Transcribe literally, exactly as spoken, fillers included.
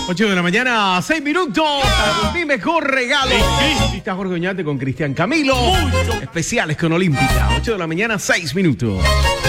ocho de la mañana, seis minutos. Mi mejor regalo. Está Jorge Oñate con Cristian Camilo. Especiales con Olímpica. ocho de la mañana, seis minutos.